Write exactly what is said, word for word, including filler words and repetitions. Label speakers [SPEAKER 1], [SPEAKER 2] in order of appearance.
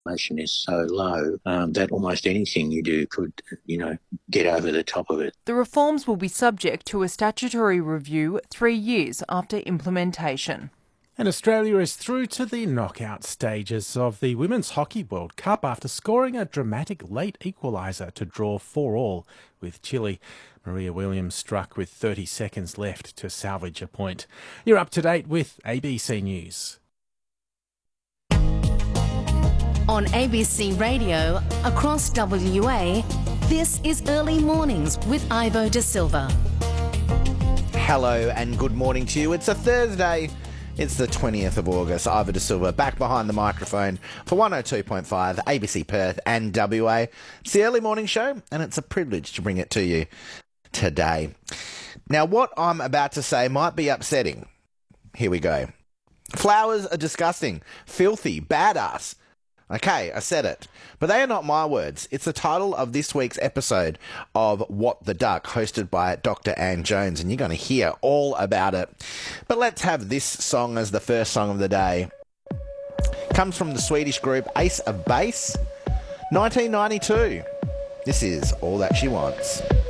[SPEAKER 1] population is so low um, that almost anything you do could, you know, get over the top of it.
[SPEAKER 2] The reforms will be subject to a statutory review three years after implementation.
[SPEAKER 3] And Australia is through to the knockout stages of the Women's Hockey World Cup after scoring a dramatic late equaliser to draw four all with Chile. Maria Williams struck with thirty seconds left to salvage a point. You're up to date with A B C News.
[SPEAKER 4] On A B C Radio, across W A, this is Early Mornings with Ivo De Silva.
[SPEAKER 5] Hello and good morning to you. It's a Thursday. It's the twentieth of August. Ivo De Silva back behind the microphone for one oh two point five A B C Perth and W A. It's the early morning show and it's a privilege to bring it to you today. Now, what I'm about to say might be upsetting. Here we go. Flowers are disgusting, filthy, badass. Okay, I said it. But they are not my words. It's the title of this week's episode of What the Duck, hosted by Doctor Anne Jones, and you're going to hear all about it. But let's have this song as the first song of the day. Comes from the Swedish group Ace of Base, nineteen ninety-two. This is All That She Wants.